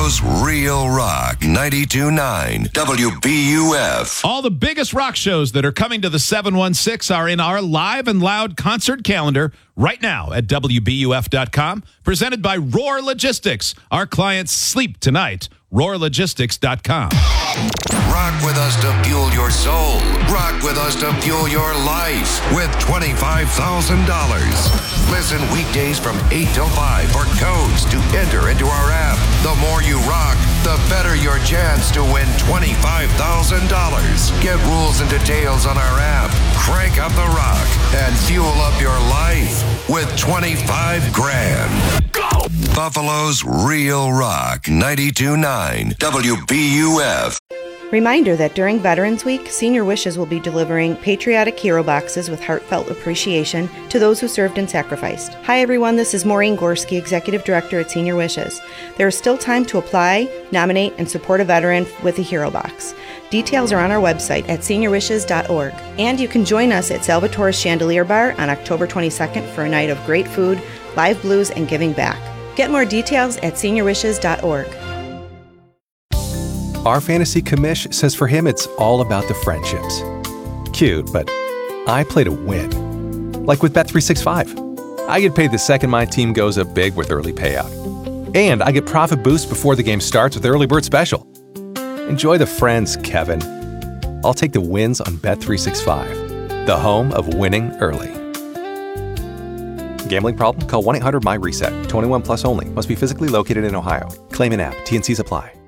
Buffalo's Real Rock 92.9 WBUF. All the biggest rock shows that are coming to the 716 are in our live and loud concert calendar right now at WBUF.com. Presented by Roar Logistics. Our clients sleep tonight. RoarLogistics.com. Rock with us to fuel your soul. Rock with us to fuel your life with $25,000. Listen weekdays from 8 till 5 for codes to enter into our app. The more you rock, the better your chance to win $25,000. Get rules and details on our app. Crank up the rock and fuel up your life with 25 grand. Go! Buffalo's Real Rock 92.9 WBUF. Reminder that during Veterans Week, Senior Wishes will be delivering patriotic hero boxes with heartfelt appreciation to those who served and sacrificed. Hi everyone, this is Maureen Gorski, Executive Director at Senior Wishes. There is still time to apply, nominate, and support a veteran with a hero box. Details are on our website at seniorwishes.org. And you can join us at Salvatore's Chandelier Bar on October 22nd for a night of great food, live blues, and giving back. Get more details at seniorwishes.org. Our fantasy commish says for him it's all about the friendships. Cute, but I play to win. Like with Bet365. I get paid the second my team goes up big with early payout. And I get profit boost before the game starts with Early Bird Special. Enjoy the friends, Kevin. I'll take the wins on Bet365, the home of winning early. Gambling problem? Call 1-800-MY-RESET. 21 plus only. Must be physically located in Ohio. Claim in app. T&Cs apply.